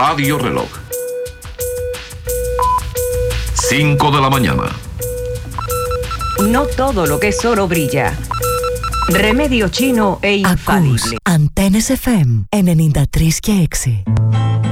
Radio Reloj. 5 de la mañana. No todo lo que es oro brilla. Remedio chino e infalible. Antennes FM 93,6.